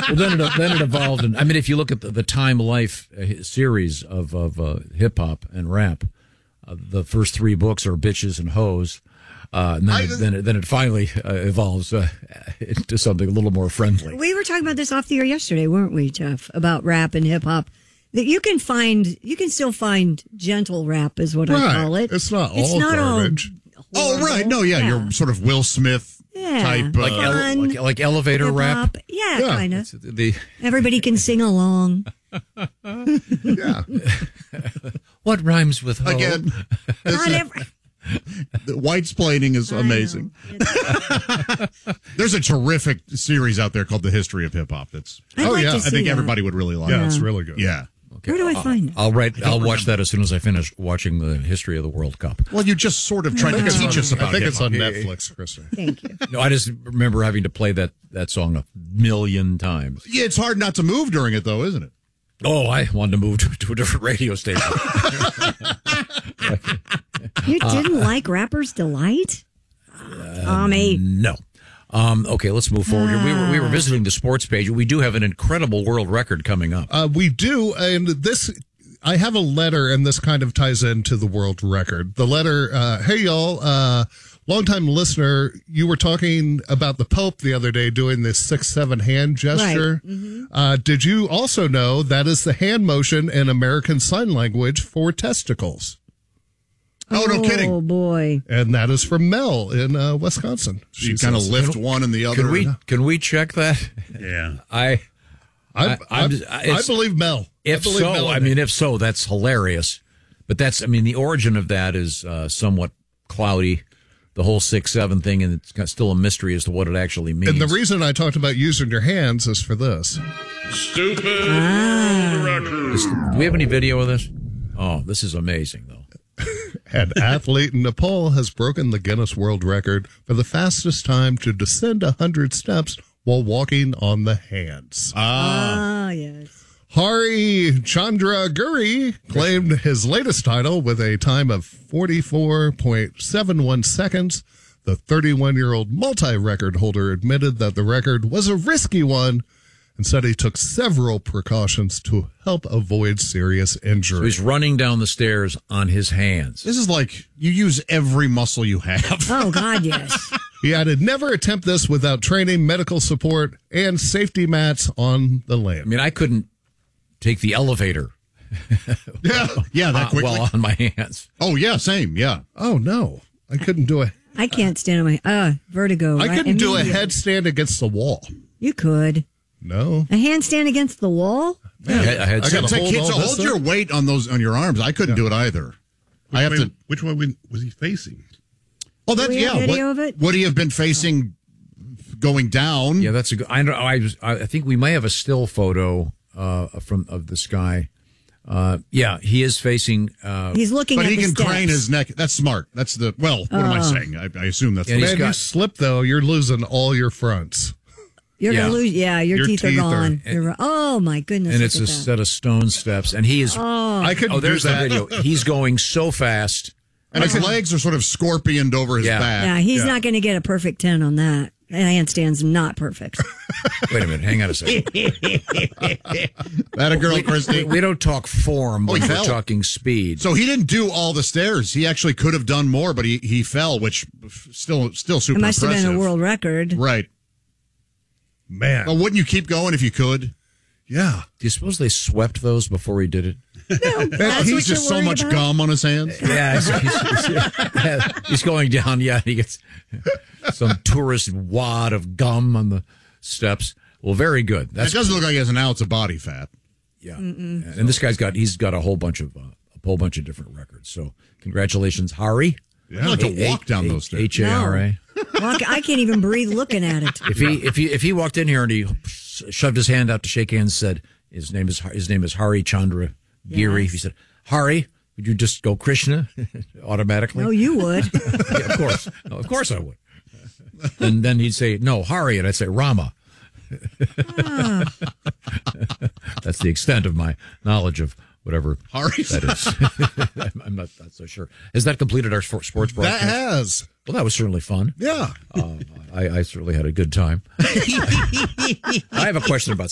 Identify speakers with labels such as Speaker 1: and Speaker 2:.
Speaker 1: Well, then it evolved. And I mean, if you look at the Time Life series of hip hop and rap, the first 3 books are bitches and hoes. And then it finally evolves into something a little more friendly.
Speaker 2: We were talking about this off the air yesterday, weren't we, Jeff? About rap and hip hop. That you can still find gentle rap, is what I call it.
Speaker 3: It's not all garbage.
Speaker 4: Right. No, you're sort of Will Smith type.
Speaker 1: Like elevator rap.
Speaker 2: Yeah, kind of. Everybody can sing along.
Speaker 3: Yeah.
Speaker 1: What rhymes with hoe?
Speaker 4: Again, the whitesplaining is amazing. There's a terrific series out there called The History of Hip Hop. I think everybody would really like.
Speaker 3: Yeah, it's really good.
Speaker 4: Yeah.
Speaker 2: Okay. Where do I find it?
Speaker 1: I'll watch that as soon as I finish watching the history of the World Cup.
Speaker 4: Well, you just sort of tried to teach us about
Speaker 3: I think
Speaker 4: hip
Speaker 3: it's
Speaker 4: hop.
Speaker 3: on Netflix, Kristen.
Speaker 2: Thank you.
Speaker 1: No, I just remember having to play that song 1,000,000 times.
Speaker 4: Yeah, it's hard not to move during it, though, isn't it?
Speaker 1: Oh, I wanted to move to a different radio station.
Speaker 2: You didn't like Rapper's Delight? Tommy.
Speaker 1: No. Okay, let's move forward here. We were visiting the sports page. We do have an incredible world record coming up.
Speaker 3: We do, and I have a letter, and this kind of ties into the world record. The letter, hey, y'all, longtime listener, you were talking about the Pope the other day doing this 6-7 hand gesture.
Speaker 2: Right. Mm-hmm.
Speaker 3: Did you also know that is the hand motion in American Sign Language for testicles?
Speaker 4: Oh, no kidding.
Speaker 2: Oh, boy.
Speaker 3: And that is from Mel in Wisconsin.
Speaker 4: You kind of lift one and the other.
Speaker 1: Can we check that?
Speaker 4: Yeah.
Speaker 3: I believe Mel.
Speaker 1: If so, that's hilarious. But the origin of that is somewhat cloudy. The whole 6-7 thing, and it's still a mystery as to what it actually means.
Speaker 3: And the reason I talked about using your hands is for this.
Speaker 5: Stupid record.
Speaker 1: Do we have any video of this? Oh, this is amazing, though.
Speaker 3: An athlete in Nepal has broken the Guinness World Record for the fastest time to descend 100 steps while walking on the hands.
Speaker 2: Yes.
Speaker 3: Hari Chandra Guri claimed his latest title with a time of 44.71 seconds. The 31-year-old multi-record holder admitted that the record was a risky one and said he took several precautions to help avoid serious injury.
Speaker 1: So he's running down the stairs on his hands.
Speaker 4: This is like you use every muscle you have.
Speaker 2: Oh, God, yes.
Speaker 3: He added, never attempt this without training, medical support, and safety mats on the land.
Speaker 1: I mean, I couldn't take the elevator.
Speaker 4: Yeah, that quickly.
Speaker 1: Well, on my hands.
Speaker 4: Oh, yeah, same, yeah.
Speaker 3: Oh, no. I couldn't do it.
Speaker 2: I can't stand on my vertigo.
Speaker 3: I couldn't do a
Speaker 2: Immediately.
Speaker 3: headstand against the wall.
Speaker 2: You could.
Speaker 3: No.
Speaker 2: A handstand against the wall?
Speaker 1: Yeah, I
Speaker 3: gotta
Speaker 4: hold your weight on your arms. I couldn't do it either.
Speaker 5: Which one was he facing?
Speaker 4: Oh, that's
Speaker 2: Do we have video of it?
Speaker 4: Would he have been facing going down?
Speaker 1: Yeah, that's a good. I think we may have a still photo of this guy. Yeah, he is facing.
Speaker 2: He's looking
Speaker 4: but
Speaker 2: at
Speaker 4: he
Speaker 2: the
Speaker 4: can
Speaker 2: steps.
Speaker 4: crane his neck. That's smart. That's the what am I saying? I assume that's.
Speaker 1: And
Speaker 3: Man, you slip, though, you're losing all your fronts.
Speaker 2: You're going to lose. Yeah, your teeth are gone. Oh, my goodness.
Speaker 1: And it's a
Speaker 2: look at
Speaker 1: set of stone steps, and he is.
Speaker 3: I couldn't
Speaker 1: there's
Speaker 3: do that.
Speaker 1: the video. He's going so fast.
Speaker 4: And his legs are sort of scorpioned over his back.
Speaker 2: Yeah, he's not going to get a perfect 10 on that. Handstand's not perfect.
Speaker 1: Wait a minute. Hang on a second.
Speaker 4: That a girl, Christy.
Speaker 1: We don't talk form, but we're talking speed.
Speaker 4: So he didn't do all the stairs. He actually could have done more, but he fell, which still super
Speaker 2: It must
Speaker 4: impressive.
Speaker 2: have been a world record.
Speaker 4: Right.
Speaker 3: Man.
Speaker 4: Well, wouldn't you keep going if you could?
Speaker 3: Yeah.
Speaker 1: Do you suppose they swept those before he did it?
Speaker 2: No, that's
Speaker 4: He's
Speaker 2: what
Speaker 4: just
Speaker 2: you're
Speaker 4: so
Speaker 2: worried
Speaker 4: much
Speaker 2: about?
Speaker 4: gum on his hands.
Speaker 1: Yeah, he's going down. Yeah, he gets some tourist wad of gum on the steps. Well, very good.
Speaker 4: It doesn't look like he has an ounce of body fat.
Speaker 1: Yeah, and this guy's got a whole bunch of different records. So congratulations, Hari.
Speaker 4: Yeah, I'd like to walk down those stairs.
Speaker 1: Hara.
Speaker 2: I can't even breathe looking at it.
Speaker 1: If he walked in here and he shoved his hand out to shake hands, said his name is Hari Chandra Giri.
Speaker 2: Yes.
Speaker 1: He said, Hari, would you just go Krishna automatically?
Speaker 2: No, you would.
Speaker 1: Yeah, of course. No, of course I would. And then he'd say, no, Hari, and I'd say Rama. That's the extent of my knowledge of whatever
Speaker 4: Hari
Speaker 1: that is. I'm not so sure. Has that completed our sports broadcast?
Speaker 3: That has.
Speaker 1: Well, that was certainly fun.
Speaker 3: Yeah.
Speaker 1: I certainly had a good time. I have a question about